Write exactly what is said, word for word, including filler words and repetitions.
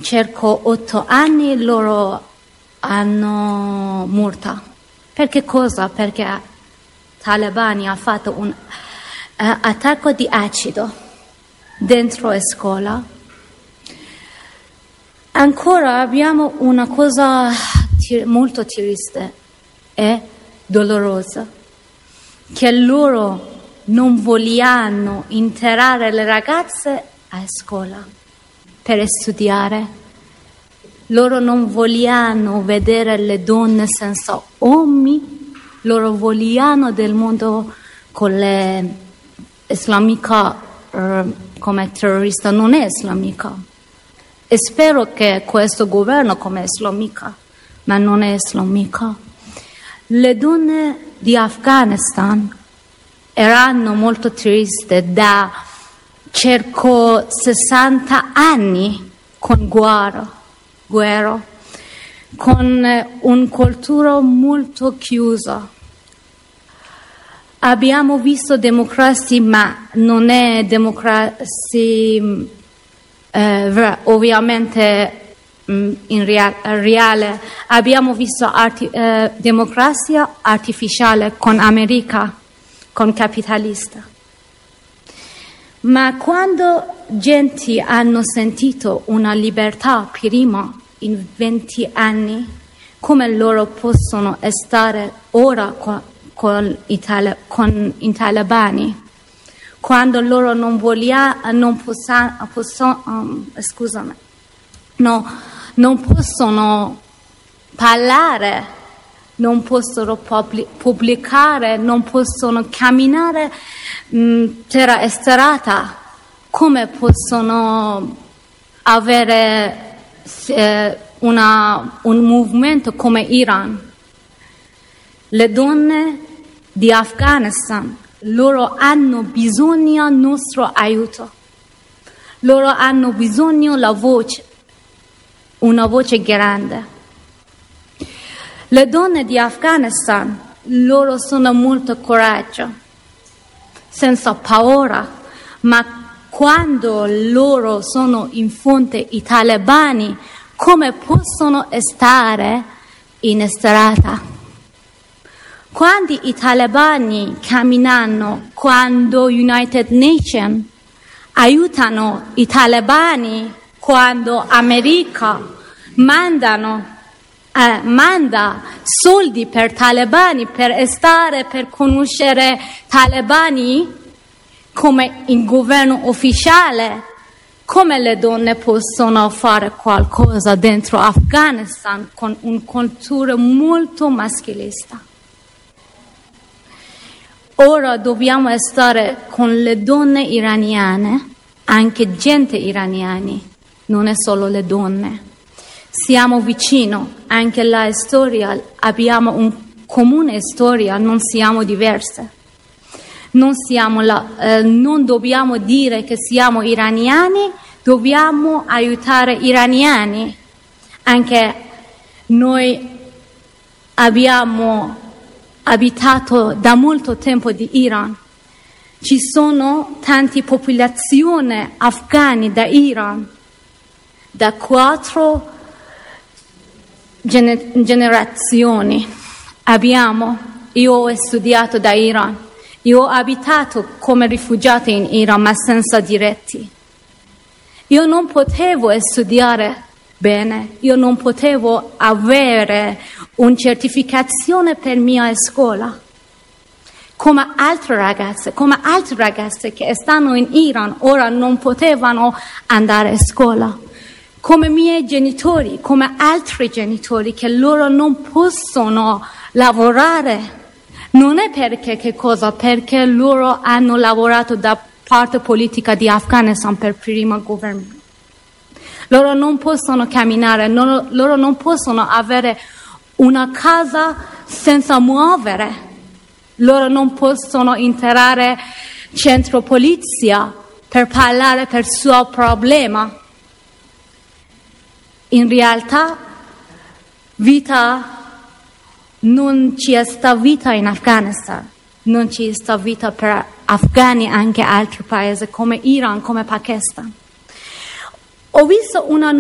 circa otto anni loro hanno multa. Perché cosa? Perché i talebani hanno fatto un uh, attacco di acido dentro la scuola. Ancora abbiamo una cosa tir- molto triste e dolorosa, che loro non vogliono entrare le ragazze a scuola per studiare. Loro non vogliono vedere le donne senza uomini, loro vogliono del mondo con le islamica eh, come terrorista, non è islamica. E spero che questo governo come islamica, ma non è islamica. Le donne di Afghanistan erano molto tristi da circa sessanta anni con guerra, guerra con una cultura molto chiusa. Abbiamo visto democrazia, ma non è democrazia eh, ovviamente mh, in rea- reale. Abbiamo visto arti- eh, democrazia artificiale con America, con capitalista. Ma quando gente hanno sentito una libertà prima in venti anni, come loro possono stare ora con, con, i, tale, con i talebani? Quando loro non vogliono, non possono, possono, um, scusami, no, non possono parlare, non possono pubblicare, non possono camminare mh, per strada, come possono avere eh, una, un movimento come Iran? Le donne di Afghanistan, loro hanno bisogno del nostro aiuto, loro hanno bisogno della voce, una voce grande. Le donne di Afghanistan, loro sono molto coraggio, senza paura, ma quando loro sono in fronte ai talebani, come possono stare in strada? Quando i talebani camminano, quando United Nations aiutano i talebani, quando America mandano Eh, manda soldi per talebani, per stare, per conoscere talebani come il governo ufficiale, come le donne possono fare qualcosa dentro Afghanistan con una cultura molto maschilista. Ora dobbiamo stare con le donne iraniane, anche gente iraniana, non è solo le donne. Siamo vicino, anche la storia, abbiamo una comune storia, non siamo diverse. Non, siamo la, eh, non dobbiamo dire che siamo iraniani, dobbiamo aiutare gli iraniani. Anche noi abbiamo abitato da molto tempo di Iran. Ci sono tante popolazioni afghane da Iran, da quattro generazioni abbiamo. Io ho studiato da Iran, io ho abitato come rifugiata in Iran, ma senza diritti. Io non potevo studiare bene, io non potevo avere una certificazione per mia scuola, come altre ragazze, come altre ragazze che stanno in Iran ora non potevano andare a scuola. Come i miei genitori, come altri genitori, che loro non possono lavorare. Non è perché che cosa? Perché loro hanno lavorato da parte politica di Afghanistan per primo governo. Loro non possono camminare, loro, loro non possono avere una casa senza muovere. Loro non possono entrare centro polizia per parlare per il suo problema. In realtà, vita, non ci sta vita in Afghanistan, non ci sta vita per afghani anche altri paesi come Iran, come Pakistan. Ho visto una